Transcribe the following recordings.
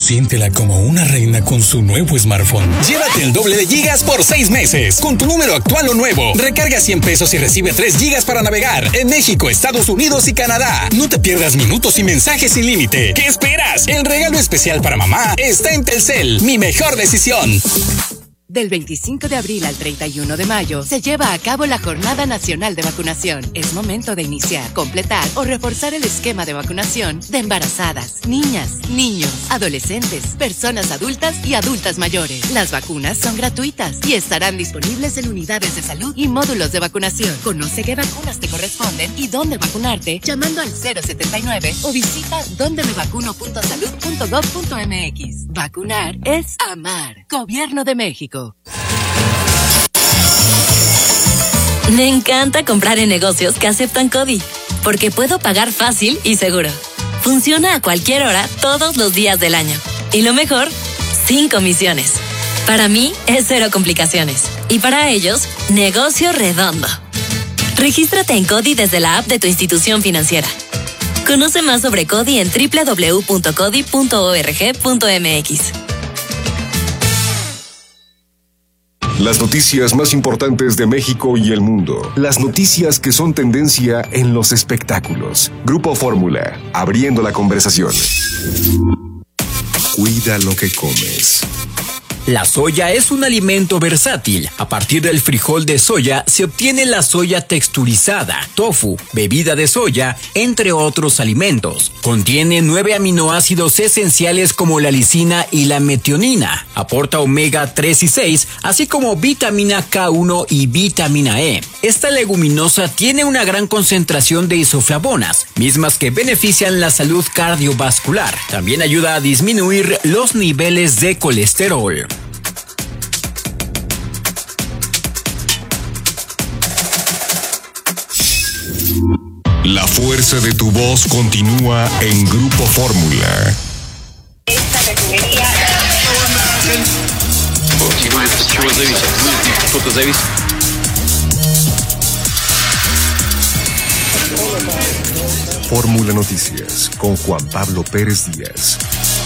Siéntela como una reina con su nuevo smartphone. Llévate el doble de gigas por 6 meses. Con tu número actual o nuevo. Recarga 100 pesos y recibe 3 gigas para navegar en México, Estados Unidos y Canadá. No te pierdas minutos y mensajes sin límite. ¿Qué esperas? El regalo especial para mamá está en Telcel. Mi mejor decisión. Del 25 de abril al 31 de mayo se lleva a cabo la Jornada Nacional de Vacunación. Es momento de iniciar, completar o reforzar el esquema de vacunación de embarazadas, niñas, niños, adolescentes, personas adultas y adultas mayores. Las vacunas son gratuitas y estarán disponibles en unidades de salud y módulos de vacunación. Conoce qué vacunas te corresponden y dónde vacunarte llamando al 079 o visita dondemevacuno.salud.gov.mx. Vacunar es amar. Gobierno de México. Me encanta comprar en negocios que aceptan CODI, porque puedo pagar fácil y seguro. Funciona a cualquier hora, todos los días del año. Y lo mejor, sin comisiones. Para mí, es cero complicaciones. Y para ellos, negocio redondo. Regístrate en CODI desde la app de tu institución financiera. Conoce más sobre CODI en www.codi.org.mx. Las noticias más importantes de México y el mundo. Las noticias que son tendencia en los espectáculos. Grupo Fórmula, abriendo la conversación. Cuida lo que comes. La soya es un alimento versátil. A partir del frijol de soya se obtiene la soya texturizada, tofu, bebida de soya, entre otros alimentos. Contiene 9 aminoácidos esenciales como la lisina y la metionina. Aporta omega 3 y 6, así como vitamina K1 y vitamina E. Esta leguminosa tiene una gran concentración de isoflavonas, mismas que benefician la salud cardiovascular. También ayuda a disminuir los niveles de colesterol. La fuerza de tu voz continúa en Grupo Fórmula. Fórmula Noticias con Juan Pablo Pérez Díaz.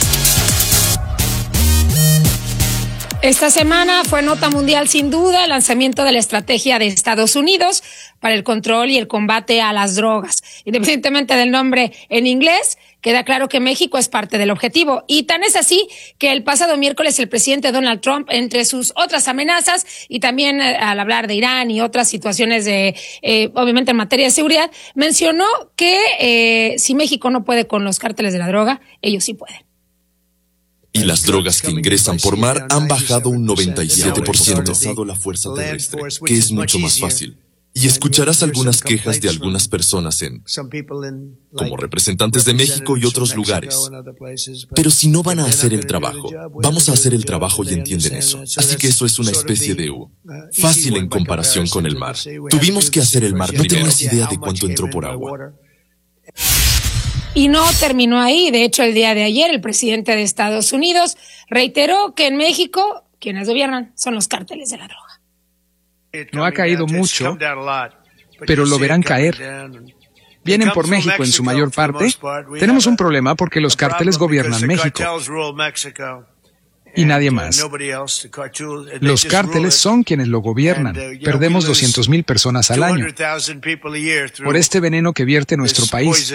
Esta semana fue nota mundial sin duda el lanzamiento de la estrategia de Estados Unidos para el control y el combate a las drogas. Independientemente del nombre en inglés, queda claro que México es parte del objetivo. Y tan es así que el pasado miércoles el presidente Donald Trump, entre sus otras amenazas y también al hablar de Irán y otras situaciones de, obviamente en materia de seguridad, mencionó que si México no puede con los cárteles de la droga, ellos sí pueden. Y las drogas que ingresan por mar han bajado un 97%. La fuerza terrestre, que es mucho más fácil. Y escucharás algunas quejas de algunas personas como representantes de México y otros lugares. Pero si no van a hacer el trabajo, vamos a hacer el trabajo y entienden eso. Así que eso es una especie de fácil en comparación con el mar. Tuvimos que hacer el mar, no tenías idea de cuánto entró por agua. Y no terminó ahí. De hecho, el día de ayer, el presidente de Estados Unidos reiteró que en México, quienes gobiernan son los cárteles de la droga. No ha caído mucho, pero lo verán caer. Vienen por México en su mayor parte. Tenemos un problema porque los cárteles gobiernan México y nadie más. Los cárteles son quienes lo gobiernan. Perdemos 200,000 personas al año por este veneno que vierte nuestro país.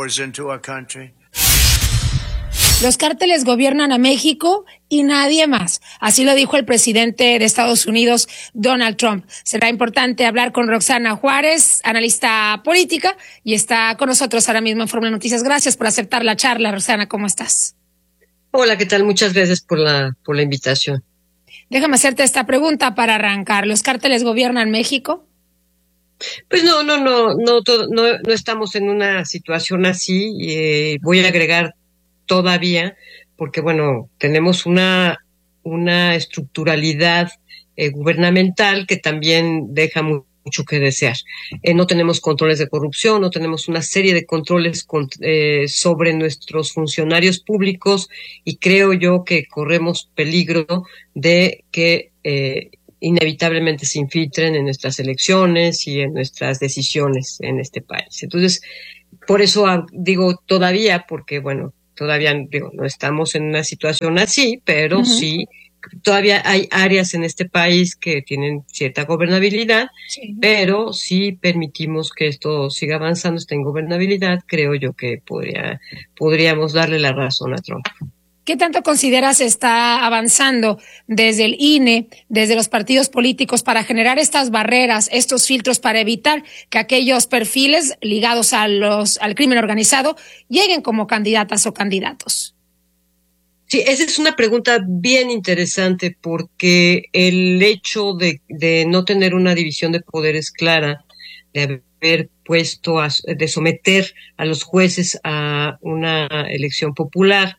Los cárteles gobiernan a México y nadie más. Así lo dijo el presidente de Estados Unidos, Donald Trump. Será importante hablar con Roxana Juárez, analista política, y está con nosotros ahora mismo en Fórmula Noticias. Gracias por aceptar la charla, Roxana. ¿Cómo estás? Hola, ¿qué tal? Muchas gracias por la invitación. Déjame hacerte esta pregunta para arrancar. ¿Los cárteles gobiernan México? Pues no estamos en una situación así. Voy a agregar todavía, porque bueno, tenemos una estructuralidad gubernamental que también deja mucho que desear. No tenemos controles de corrupción, no tenemos una serie de controles sobre nuestros funcionarios públicos, y creo yo que corremos peligro de que inevitablemente se infiltren en nuestras elecciones y en nuestras decisiones en este país. Entonces, por eso digo todavía, porque bueno, todavía no estamos en una situación así, pero sí, todavía hay áreas en este país que tienen cierta gobernabilidad, pero si permitimos que esto siga avanzando, esta ingobernabilidad, creo yo que podríamos darle la razón a Trump. ¿Qué tanto consideras está avanzando desde el INE, desde los partidos políticos para generar estas barreras, estos filtros para evitar que aquellos perfiles ligados al crimen organizado lleguen como candidatas o candidatos? Sí, esa es una pregunta bien interesante porque el hecho de no tener una división de poderes clara, de haber de someter a los jueces a una elección popular,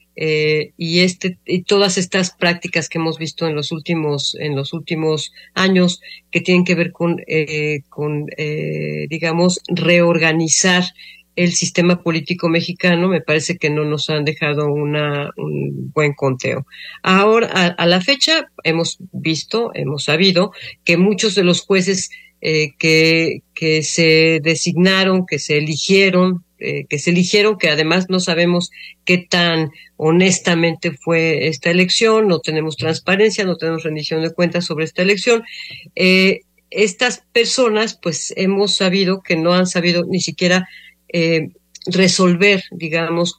y todas estas prácticas que hemos visto en los últimos años que tienen que ver con digamos reorganizar el sistema político mexicano, me parece que no nos han dejado un buen conteo. Ahora, a la fecha, hemos sabido que muchos de los jueces que se designaron, que se eligieron, que además no sabemos qué tan honestamente fue esta elección, no tenemos transparencia, no tenemos rendición de cuentas sobre esta elección. Estas personas, pues, hemos sabido que no han sabido ni siquiera resolver, digamos,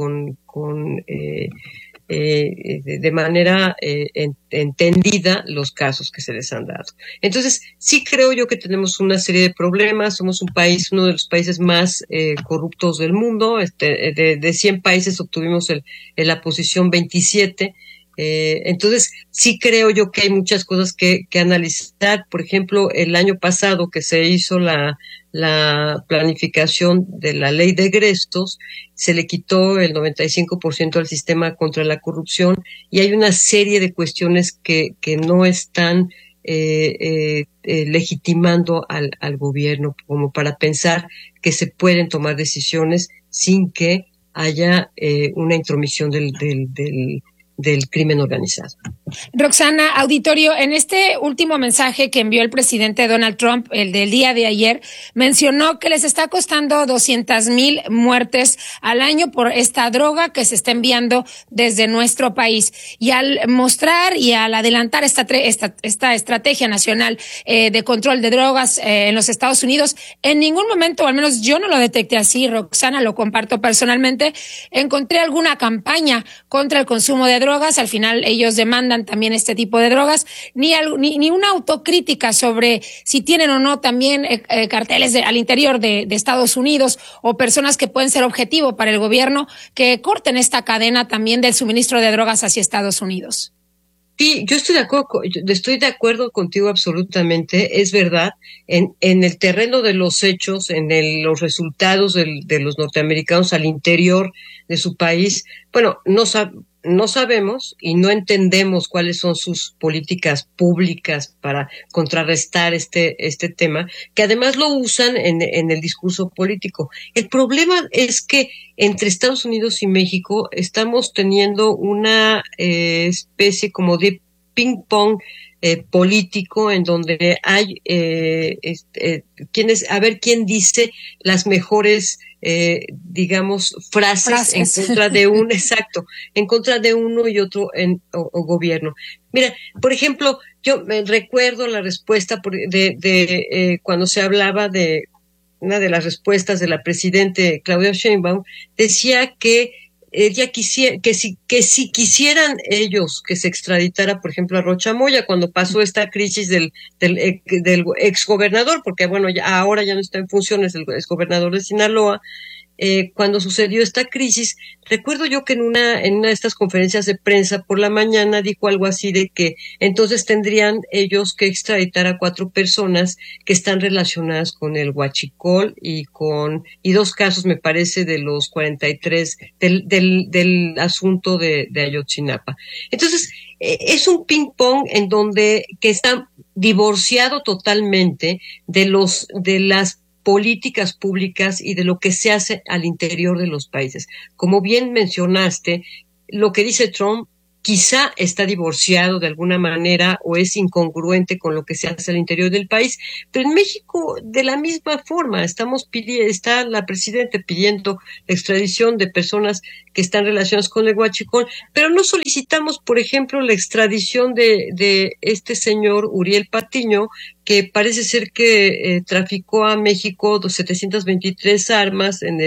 de manera entendida los casos que se les han dado. Entonces, sí creo yo que tenemos una serie de problemas. Somos uno de los países más corruptos del mundo. De 100 países obtuvimos la posición 27. Entonces, sí creo yo que hay muchas cosas que analizar. Por ejemplo, el año pasado que se hizo la planificación de la ley de egresos, se le quitó el 95% al sistema contra la corrupción y hay una serie de cuestiones que no están legitimando al gobierno como para pensar que se pueden tomar decisiones sin que haya una intromisión del crimen organizado. Roxana, auditorio, en este último mensaje que envió el presidente Donald Trump, el del día de ayer, mencionó que les está costando 200,000 muertes al año por esta droga que se está enviando desde nuestro país. Y al mostrar y al adelantar esta estrategia nacional de control de drogas en los Estados Unidos, en ningún momento, o al menos yo no lo detecté así, Roxana, lo comparto personalmente, encontré alguna campaña contra el consumo de drogas. Al final ellos demandan también este tipo de drogas, ni una autocrítica sobre si tienen o no también carteles al interior de Estados Unidos o personas que pueden ser objetivo para el gobierno que corten esta cadena también del suministro de drogas hacia Estados Unidos. Sí, yo estoy de acuerdo contigo absolutamente. Es verdad, en el terreno de los hechos, los resultados de los norteamericanos al interior de su país, bueno, no sabemos y no entendemos cuáles son sus políticas públicas para contrarrestar este tema, que además lo usan en el discurso político. El problema es que entre Estados Unidos y México estamos teniendo una especie como de ping-pong político en donde hay a ver quién dice las mejores digamos frases en contra de en contra de uno y otro o gobierno. Mira, por ejemplo, yo me recuerdo la respuesta cuando se hablaba de una de las respuestas de la presidente Claudia Sheinbaum, decía que ella quisiera que si quisieran ellos que se extraditara, por ejemplo, a Rocha Moya cuando pasó esta crisis del exgobernador, porque bueno, ahora ya no está en funciones el exgobernador de Sinaloa. Cuando sucedió esta crisis, recuerdo yo que en una de estas conferencias de prensa por la mañana dijo algo así de que entonces tendrían ellos que extraditar a 4 personas que están relacionadas con el huachicol y 2 casos, me parece, de los 43 del asunto de Ayotzinapa. Entonces, es un ping pong en donde que está divorciado totalmente de las políticas públicas y de lo que se hace al interior de los países. Como bien mencionaste, lo que dice Trump quizá está divorciado de alguna manera o es incongruente con lo que se hace al interior del país, pero en México de la misma forma está la presidenta pidiendo la extradición de personas que están relacionadas con el huachicol, pero no solicitamos, por ejemplo, la extradición de este señor Uriel Patiño, que parece ser que traficó a México 723 armas en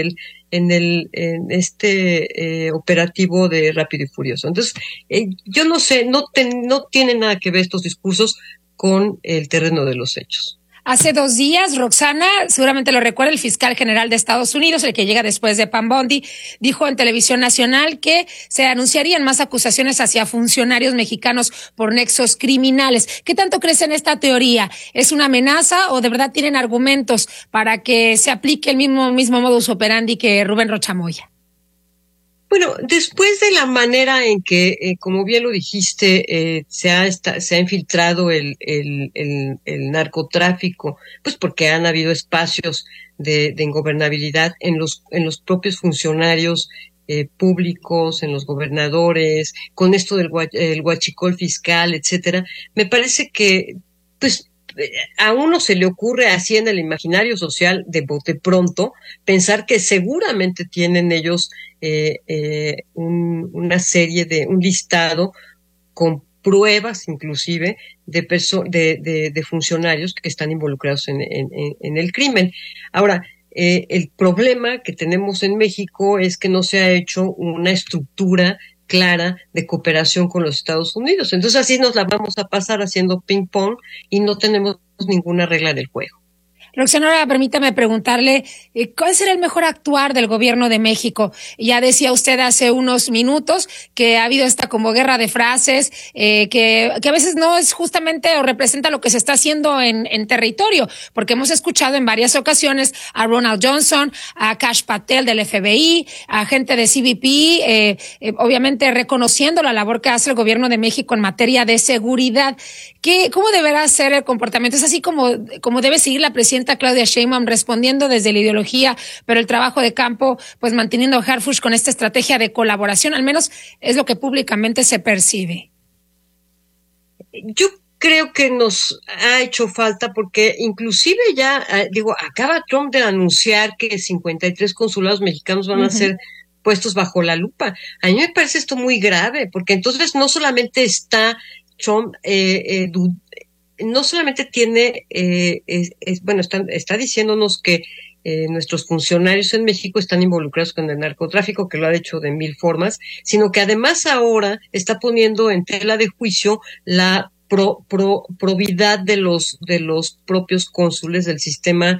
este operativo de Rápido y Furioso. Entonces, yo no sé, no tienen nada que ver estos discursos con el terreno de los hechos. Hace 2 días, Roxana, seguramente lo recuerda, el fiscal general de Estados Unidos, el que llega después de Pam Bondi, dijo en Televisión Nacional que se anunciarían más acusaciones hacia funcionarios mexicanos por nexos criminales. ¿Qué tanto crees en esta teoría? ¿Es una amenaza o de verdad tienen argumentos para que se aplique el mismo modus operandi que Rubén Rocha Moya? Bueno, después de la manera en que, como bien lo dijiste, se ha infiltrado el narcotráfico, pues porque han habido espacios de ingobernabilidad en los propios funcionarios públicos, en los gobernadores, con esto del huachicol fiscal, etcétera. Me parece que, pues, a uno se le ocurre así en el imaginario social de bote pronto pensar que seguramente tienen ellos una serie de un listado con pruebas inclusive de funcionarios que están involucrados en el crimen. Ahora, el problema que tenemos en México es que no se ha hecho una estructura clara de cooperación con los Estados Unidos. Entonces así nos la vamos a pasar haciendo ping pong y no tenemos ninguna regla del juego. Roxana, permítame preguntarle, ¿cuál será el mejor actuar del gobierno de México? Ya decía usted hace unos minutos que ha habido esta como guerra de frases, que a veces no es justamente o representa lo que se está haciendo en territorio, porque hemos escuchado en varias ocasiones a Ronald Johnson, a Kash Patel del FBI, a gente de CBP, obviamente reconociendo la labor que hace el gobierno de México en materia de seguridad. ¿Cómo deberá ser el comportamiento? ¿Es así como debe seguir la presidenta Claudia Sheinbaum respondiendo desde la ideología, pero el trabajo de campo, pues manteniendo a Harfuch con esta estrategia de colaboración? Al menos es lo que públicamente se percibe. Yo creo que nos ha hecho falta porque inclusive ya, acaba Trump de anunciar que 53 consulados mexicanos van a ser puestos bajo la lupa. A mí me parece esto muy grave, porque entonces no solamente está Trump no solamente tiene, está diciéndonos que nuestros funcionarios en México están involucrados con el narcotráfico, que lo ha hecho de 1000 formas, sino que además ahora está poniendo en tela de juicio la probidad de los propios cónsules del sistema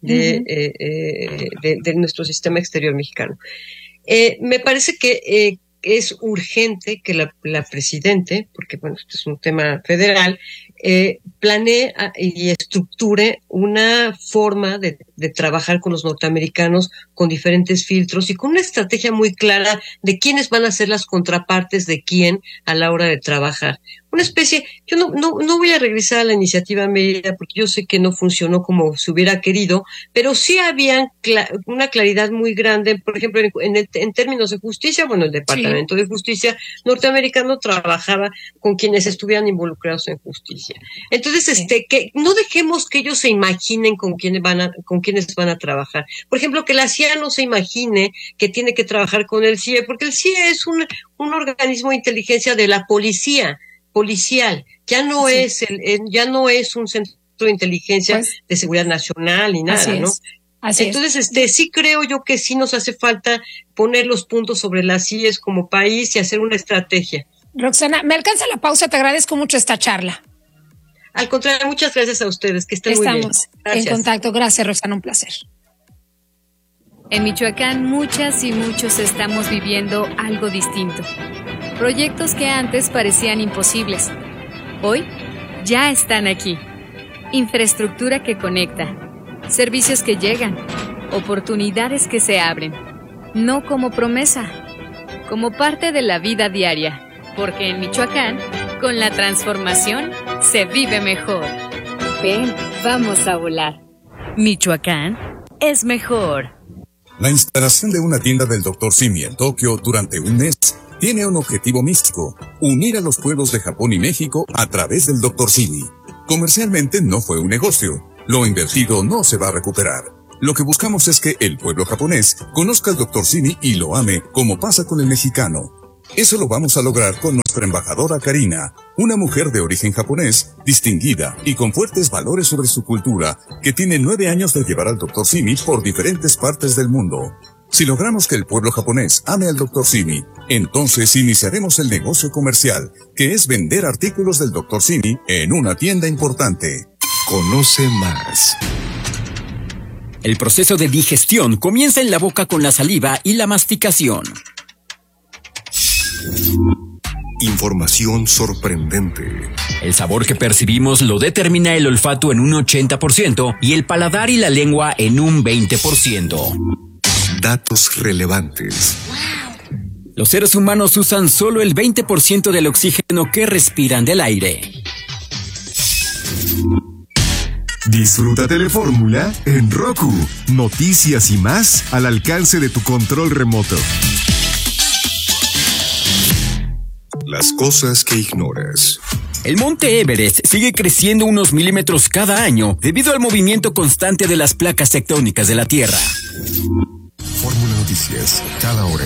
de nuestro sistema exterior mexicano. Me parece que es urgente que la presidente, porque bueno, este es un tema federal, planee y estructure una forma de trabajar con los norteamericanos con diferentes filtros y con una estrategia muy clara de quiénes van a ser las contrapartes de quién a la hora de trabajar. Una especie, yo no voy a regresar a la iniciativa Mérida porque yo sé que no funcionó como se hubiera querido, pero sí había una claridad muy grande, por ejemplo, en términos de justicia. Bueno, el Departamento de Justicia norteamericano trabajaba con quienes estuvieran involucrados en justicia. Entonces, que no dejemos que ellos se imaginen con quiénes van a trabajar. Por ejemplo, que la CIA no se imagine que tiene que trabajar con el CIE, porque el CIE es un organismo de inteligencia de la policial, ya no es un centro de inteligencia de seguridad nacional ni nada, ¿no? Entonces, sí creo yo que sí nos hace falta poner los puntos sobre las IES como país y hacer una estrategia. Roxana, me alcanza la pausa, te agradezco mucho esta charla. Al contrario, muchas gracias a ustedes, que estén muy bien. Estamos en contacto, gracias Roxana, un placer. En Michoacán, muchas y muchos estamos viviendo algo distinto. Proyectos que antes parecían imposibles, hoy ya están aquí. Infraestructura que conecta, servicios que llegan, oportunidades que se abren. No como promesa, como parte de la vida diaria. Porque en Michoacán, con la transformación, se vive mejor. Ven, vamos a volar. Michoacán es mejor. La instalación de una tienda del Dr. Simi en Tokio durante un mes tiene un objetivo místico: unir a los pueblos de Japón y México a través del Dr. Simi. Comercialmente no fue un negocio. Lo invertido no se va a recuperar. Lo que buscamos es que el pueblo japonés conozca al Dr. Simi y lo ame, como pasa con el mexicano. Eso lo vamos a lograr con nuestra embajadora Karina, una mujer de origen japonés, distinguida y con fuertes valores sobre su cultura, que tiene 9 años de llevar al Dr. Simi por diferentes partes del mundo. Si logramos que el pueblo japonés ame al Dr. Simi, entonces iniciaremos el negocio comercial, que es vender artículos del Dr. Simi en una tienda importante. Conoce más. El proceso de digestión comienza en la boca con la saliva y la masticación. Información sorprendente. El sabor que percibimos lo determina el olfato en un 80% y el paladar y la lengua en un 20%. Datos relevantes. Los seres humanos usan solo el 20% del oxígeno que respiran del aire. Disfruta Telefórmula en Roku. Noticias y más al alcance de tu control remoto. Las cosas que ignoras. El monte Everest sigue creciendo unos milímetros cada año debido al movimiento constante de las placas tectónicas de la Tierra. Fórmula Noticias, cada hora.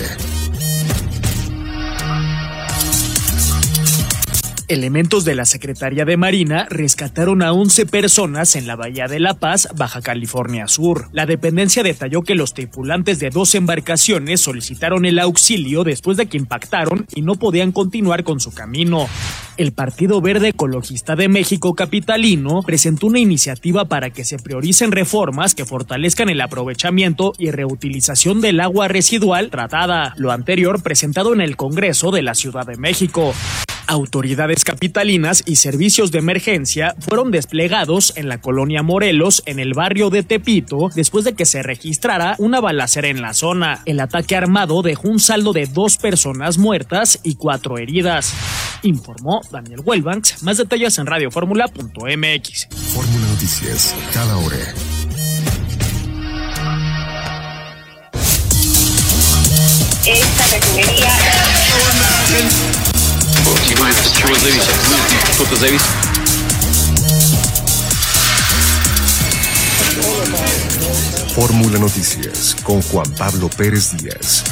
Elementos de la Secretaría de Marina rescataron a 11 personas en la Bahía de La Paz, Baja California Sur. La dependencia detalló que los tripulantes de 2 embarcaciones solicitaron el auxilio después de que impactaron y no podían continuar con su camino. El Partido Verde Ecologista de México capitalino presentó una iniciativa para que se prioricen reformas que fortalezcan el aprovechamiento y reutilización del agua residual tratada. Lo anterior presentado en el Congreso de la Ciudad de México. Autoridades capitalinas y servicios de emergencia fueron desplegados en la colonia Morelos, en el barrio de Tepito, después de que se registrara una balacera en la zona. El ataque armado dejó un saldo de 2 personas muertas y 4 heridas. Informó Daniel Welbanks. Más detalles en radioformula.mx. Fórmula Noticias, cada hora. Esta refinería... Fórmula Noticias con Juan Pablo Pérez Díaz.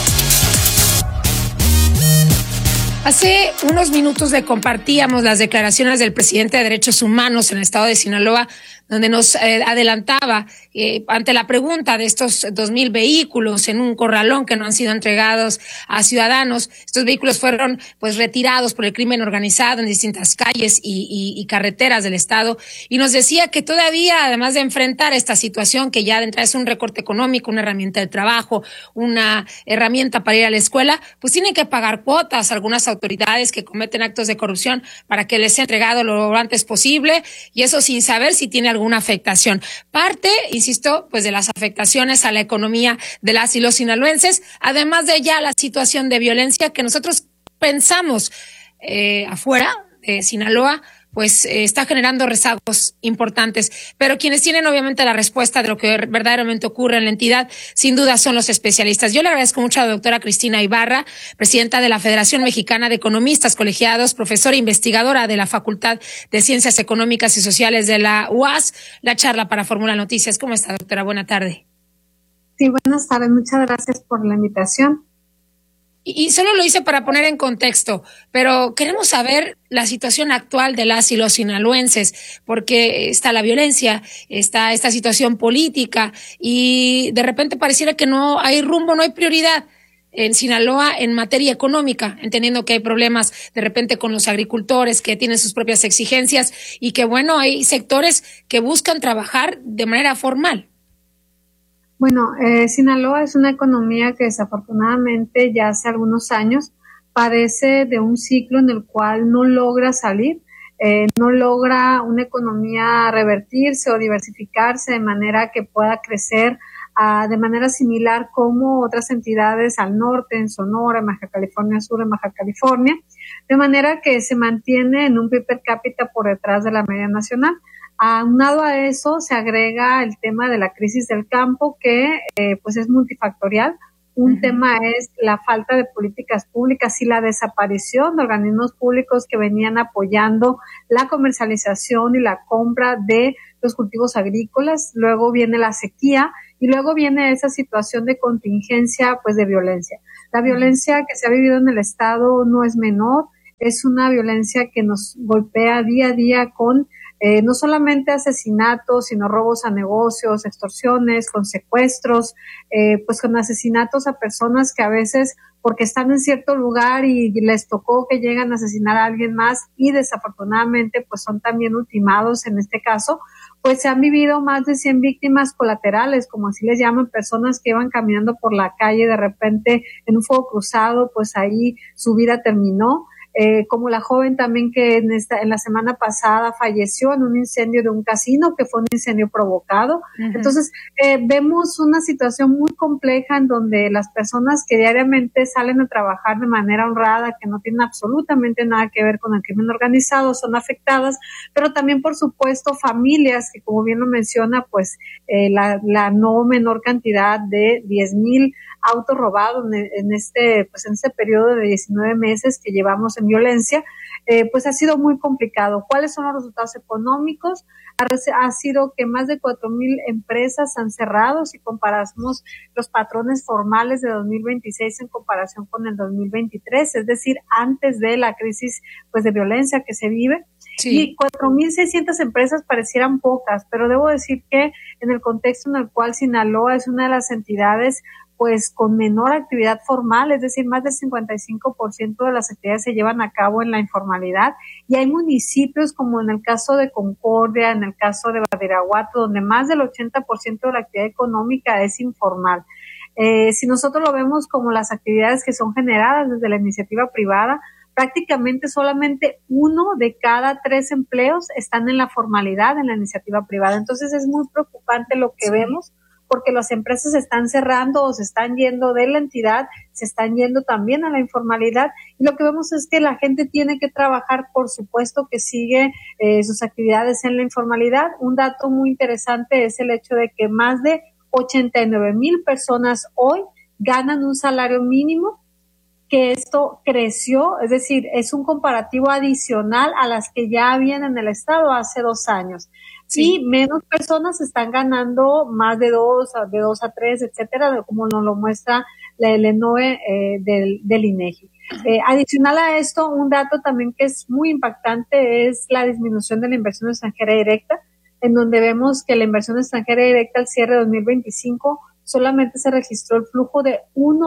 Hace unos minutos le compartíamos las declaraciones del presidente de Derechos Humanos en el estado de Sinaloa, donde nos adelantaba ante la pregunta de estos 2,000 vehículos en un corralón que no han sido entregados a ciudadanos. Estos vehículos fueron pues retirados por el crimen organizado en distintas calles y carreteras del estado, y nos decía que todavía, además de enfrentar esta situación que ya de entrada es un recorte económico, una herramienta de trabajo, una herramienta para ir a la escuela, pues tienen que pagar cuotas a algunas autoridades que cometen actos de corrupción para que les sea entregado lo antes posible, y eso sin saber si tiene alguna afectación. Parte, insisto, pues de las afectaciones a la economía de las y los sinaloenses, además de ya la situación de violencia que nosotros pensamos afuera de Sinaloa, pues está generando rezagos importantes. Pero quienes tienen obviamente la respuesta de lo que verdaderamente ocurre en la entidad, sin duda son los especialistas. Yo le agradezco mucho a la doctora Cristina Ibarra, presidenta de la Federación Mexicana de Economistas Colegiados, profesora e investigadora de la Facultad de Ciencias Económicas y Sociales de la UAS, la charla para Fórmula Noticias. ¿Cómo está, doctora? Buena tarde. Sí, buenas tardes. Muchas gracias por la invitación. Y solo lo hice para poner en contexto, pero queremos saber la situación actual de las y los sinaloenses, porque está la violencia, está esta situación política y de repente pareciera que no hay rumbo, no hay prioridad en Sinaloa en materia económica, entendiendo que hay problemas de repente con los agricultores que tienen sus propias exigencias y que bueno, hay sectores que buscan trabajar de manera formal. Bueno, Sinaloa es una economía que desafortunadamente ya hace algunos años padece de un ciclo en el cual no logra salir, no logra una economía revertirse o diversificarse de manera que pueda crecer de manera similar como otras entidades al norte, en Sonora, en Baja California Sur, en Baja California, de manera que se mantiene en un PIB per cápita por detrás de la media nacional. Aunado a eso se agrega el tema de la crisis del campo que pues es multifactorial, Un tema es la falta de políticas públicas y la desaparición de organismos públicos que venían apoyando la comercialización y la compra de los cultivos agrícolas. Luego viene la sequía y luego viene esa situación de contingencia, pues de violencia. La violencia que se ha vivido en el Estado no es menor, es una violencia que nos golpea día a día con no solamente asesinatos, sino robos a negocios, extorsiones, con secuestros, pues con asesinatos a personas que a veces, porque están en cierto lugar y les tocó que llegan a asesinar a alguien más y desafortunadamente pues son también ultimados en este caso, pues se han vivido más de 100 víctimas colaterales, como así les llaman, personas que iban caminando por la calle de repente en un fuego cruzado, pues ahí su vida terminó. Como la joven también que en la semana pasada falleció en un incendio de un casino, que fue un incendio provocado. Entonces, vemos una situación muy compleja en donde las personas que diariamente salen a trabajar de manera honrada, que no tienen absolutamente nada que ver con el crimen organizado, son afectadas, pero también, por supuesto, familias que, como bien lo menciona, pues la no menor cantidad de 10,000 autos robados en este periodo de 19 meses que llevamos en violencia, pues ha sido muy complicado. ¿Cuáles son los resultados económicos? Ha sido que más de 4,000 empresas han cerrado si comparamos los patrones formales de 2026 en comparación con el 2023, es decir, antes de la crisis pues de violencia que se vive. Sí. Y 4,600 empresas parecieran pocas, pero debo decir que en el contexto en el cual Sinaloa es una de las entidades pues con menor actividad formal, es decir, más del 55% de las actividades se llevan a cabo en la informalidad, y hay municipios como en el caso de Concordia, en el caso de Badiraguato, donde más del 80% de la actividad económica es informal. Si nosotros lo vemos como las actividades que son generadas desde la iniciativa privada, prácticamente solamente 1 de cada 3 empleos están en la formalidad en la iniciativa privada. Entonces es muy preocupante lo que vemos, porque las empresas se están cerrando o se están yendo de la entidad, se están yendo también a la informalidad, y lo que vemos es que la gente tiene que trabajar, por supuesto que sigue sus actividades en la informalidad. Un dato muy interesante es el hecho de que más de 89,000 personas hoy ganan un salario mínimo, que esto creció, es decir, es un comparativo adicional a las que ya habían en el estado hace 2 años. Sí. Y menos personas están ganando más de 2 a 3, etcétera, como nos lo muestra el ENOE del INEGI. Adicional a esto, un dato también que es muy impactante es la disminución de la inversión extranjera directa, en donde vemos que la inversión extranjera directa al cierre de 2025 solamente se registró el flujo de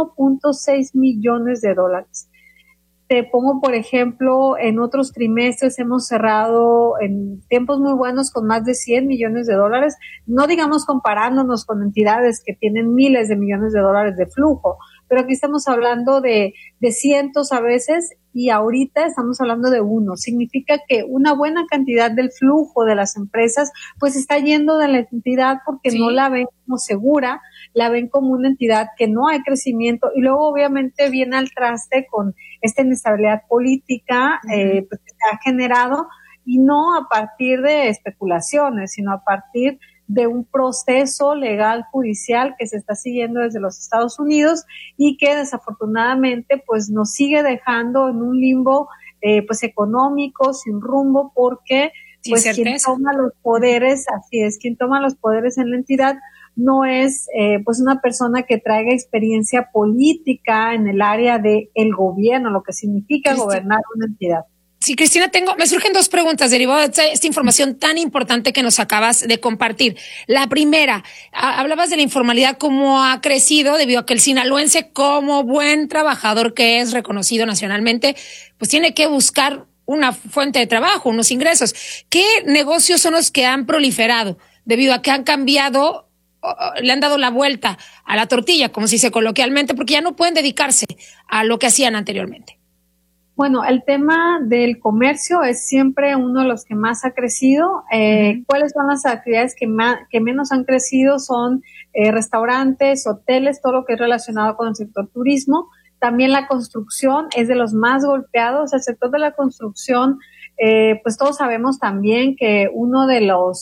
1.6 millones de dólares. Te pongo, por ejemplo, en otros trimestres hemos cerrado en tiempos muy buenos con más de 100 millones de dólares, no digamos comparándonos con entidades que tienen miles de millones de dólares de flujo, pero aquí estamos hablando de cientos a veces, y ahorita estamos hablando de 1. Significa que una buena cantidad del flujo de las empresas pues está yendo de la entidad porque no la ven como segura, la ven como una entidad que no hay crecimiento, y luego obviamente viene al traste con esta inestabilidad política pues, que se ha generado, y no a partir de especulaciones, sino a partir de un proceso legal judicial que se está siguiendo desde los Estados Unidos y que desafortunadamente pues nos sigue dejando en un limbo pues económico, sin rumbo, porque pues quien toma los poderes, así es, quien toma los poderes en la entidad no es pues una persona que traiga experiencia política en el área de el gobierno, lo que significa gobernar una entidad. Sí, Cristina, me surgen 2 preguntas derivadas de esta información tan importante que nos acabas de compartir. La primera, hablabas de la informalidad, cómo ha crecido debido a que el sinaloense, como buen trabajador que es reconocido nacionalmente, pues tiene que buscar una fuente de trabajo, unos ingresos. ¿Qué negocios son los que han proliferado debido a que han cambiado, le han dado la vuelta a la tortilla, como se dice coloquialmente, porque ya no pueden dedicarse a lo que hacían anteriormente? Bueno, el tema del comercio es siempre uno de los que más ha crecido. ¿Cuáles son las actividades que menos han crecido? Son restaurantes, hoteles, todo lo que es relacionado con el sector turismo. También la construcción es de los más golpeados. El sector de la construcción, pues todos sabemos también que uno de los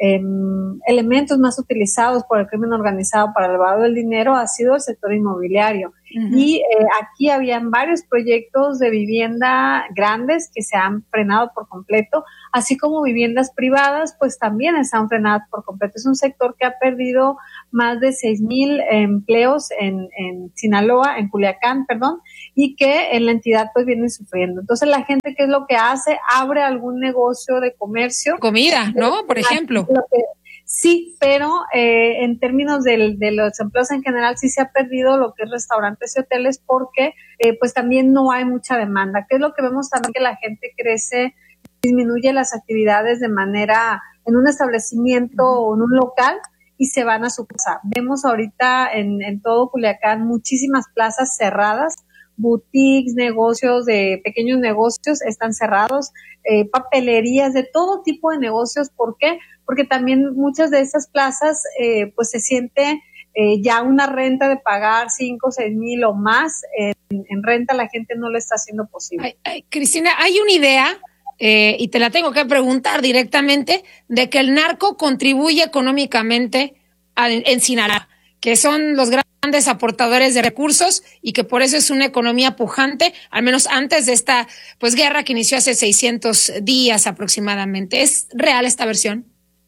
elementos más utilizados por el crimen organizado para el lavado del dinero ha sido el sector inmobiliario. Uh-huh. Y aquí habían varios proyectos de vivienda grandes que se han frenado por completo, así como viviendas privadas, pues también están frenadas por completo. Es un sector que ha perdido más de 6,000 empleos en Sinaloa, en Culiacán, y que en la entidad pues vienen sufriendo. Entonces la gente, ¿qué es lo que hace? Abre algún negocio de comercio. Comida, ¿no? Por ejemplo. Sí, pero en términos de los empleos en general sí se ha perdido lo que es restaurantes y hoteles porque pues también no hay mucha demanda. ¿Qué es lo que vemos también? Que la gente crece, disminuye las actividades de manera en un establecimiento o en un local y se van a su casa. Vemos ahorita en todo Culiacán muchísimas plazas cerradas, boutiques, negocios pequeños negocios están cerrados, papelerías, de todo tipo de negocios. ¿Por qué? Porque también muchas de esas plazas pues se siente ya una renta de pagar 5, 6 mil o más en renta, la gente no lo está haciendo posible. Cristina, hay una idea y te la tengo que preguntar directamente, de que el narco contribuye económicamente en Sinaloa, que son los grandes aportadores de recursos y que por eso es una economía pujante, al menos antes de esta pues guerra que inició hace 600 días aproximadamente. ¿Es real esta versión?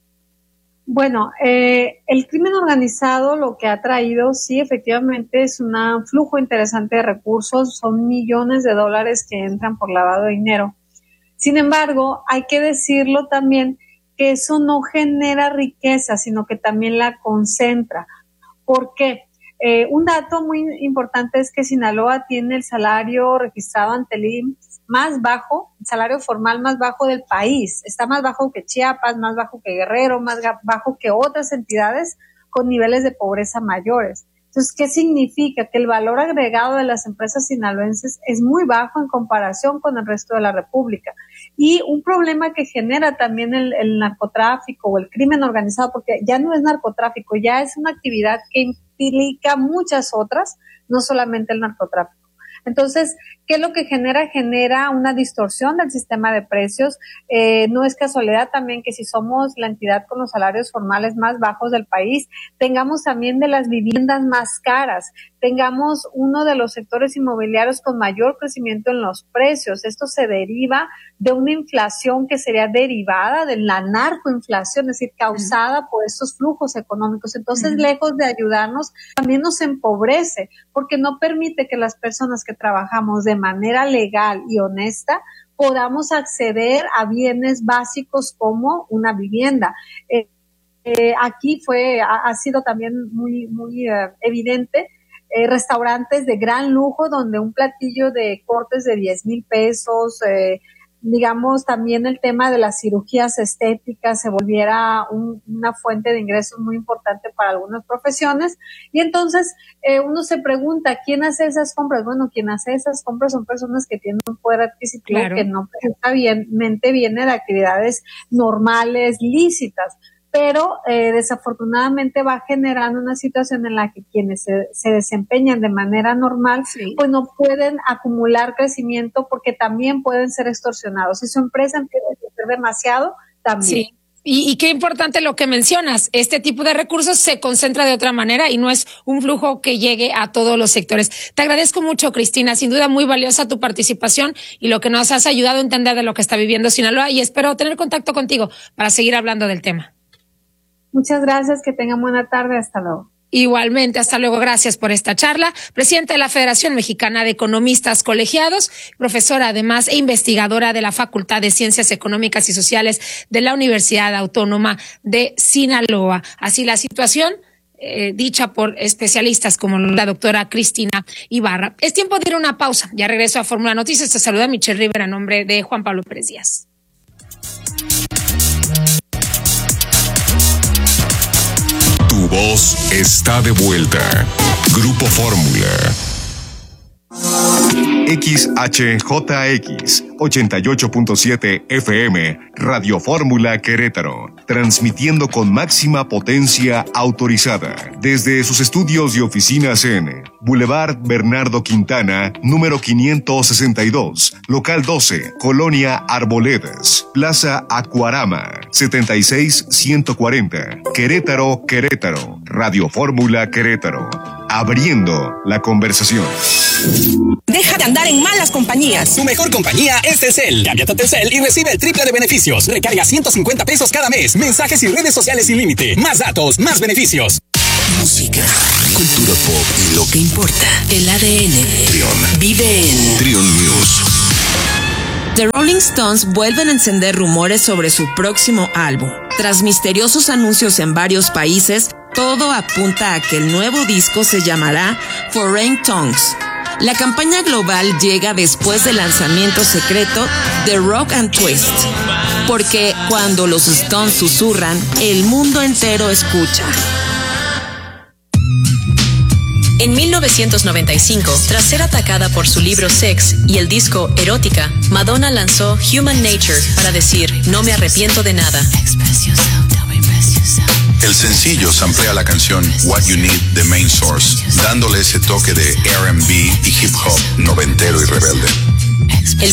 Bueno, el crimen organizado lo que ha traído, sí, efectivamente es un flujo interesante de recursos, son millones de dólares que entran por lavado de dinero. Sin embargo, hay que decirlo también que eso no genera riqueza, sino que también la concentra. ¿Por qué? Un dato muy importante es que Sinaloa tiene el salario registrado ante el IMSS más bajo, el salario formal más bajo del país. Está más bajo que Chiapas, más bajo que Guerrero, más bajo que otras entidades con niveles de pobreza mayores. Entonces, ¿qué significa? Que el valor agregado de las empresas sinaloenses es muy bajo en comparación con el resto de la República. Y un problema que genera también el narcotráfico o el crimen organizado, porque ya no es narcotráfico, ya es una actividad que implica muchas otras, no solamente el narcotráfico. Entonces, ¿qué es lo que genera? Genera una distorsión del sistema de precios. No es casualidad también que si somos la entidad con los salarios formales más bajos del país, tengamos también de las viviendas más caras, tengamos uno de los sectores inmobiliarios con mayor crecimiento en los precios. Esto se deriva de una inflación que sería derivada de la narcoinflación, es decir, causada por estos flujos económicos. Entonces, lejos de ayudarnos, también nos empobrece, porque no permite que las personas que trabajamos de manera legal y honesta podamos acceder a bienes básicos como una vivienda. Aquí ha sido también muy evidente restaurantes de gran lujo donde un platillo de cortes de 10,000 pesos, digamos también el tema de las cirugías estéticas se volviera una fuente de ingresos muy importante para algunas profesiones. Y entonces uno se pregunta, ¿quién hace esas compras? Bueno, quien hace esas compras son personas que tienen un poder adquisitivo, claro, que no necesariamente viene de actividades normales, lícitas. Pero desafortunadamente va generando una situación en la que quienes se desempeñan de manera normal, sí, pues no pueden acumular crecimiento porque también pueden ser extorsionados. Si su empresa empieza a crecer demasiado, también. Sí. Y qué importante lo que mencionas, este tipo de recursos se concentra de otra manera y no es un flujo que llegue a todos los sectores. Te agradezco mucho, Cristina, sin duda muy valiosa tu participación y lo que nos has ayudado a entender de lo que está viviendo Sinaloa, y espero tener contacto contigo para seguir hablando del tema. Muchas gracias, que tengan buena tarde, hasta luego. Igualmente, hasta luego, gracias por esta charla. Presidenta de la Federación Mexicana de Economistas Colegiados, profesora además e investigadora de la Facultad de Ciencias Económicas y Sociales de la Universidad Autónoma de Sinaloa. Así la situación dicha por especialistas como la doctora Cristina Ibarra. Es tiempo de ir a una pausa. Ya regreso a Fórmula Noticias. Te saluda Michelle Rivera en nombre de Juan Pablo Pérez Díaz. Tu voz está de vuelta. Grupo Fórmula. XHJX 88.7 FM, Radio Fórmula Querétaro, transmitiendo con máxima potencia autorizada desde sus estudios y oficinas en Boulevard Bernardo Quintana, número 562, local 12, Colonia Arboledas, Plaza Acuarama, 76140, Querétaro, Querétaro, Radio Fórmula Querétaro, abriendo la conversación. Deja de andar en malas compañías. Tu mejor compañía es Telcel. Cámbiate a Telcel y recibe el triple de beneficios. Recarga 150 pesos cada mes. Mensajes y redes sociales sin límite. Más datos, más beneficios. Música, cultura pop y lo que importa. El ADN. Trion. Vive en Trion News. The Rolling Stones vuelven a encender rumores sobre su próximo álbum. Tras misteriosos anuncios en varios países, todo apunta a que el nuevo disco se llamará Foreign Tongues. La campaña global llega después del lanzamiento secreto de Rock and Twist, porque cuando los Stones susurran, el mundo entero escucha. En 1995, tras ser atacada por su libro Sex y el disco Erótica, Madonna lanzó Human Nature para decir, no me arrepiento de nada. El sencillo samplea la canción What You Need de Main Source, dándole ese toque de R&B y hip hop noventero y rebelde. El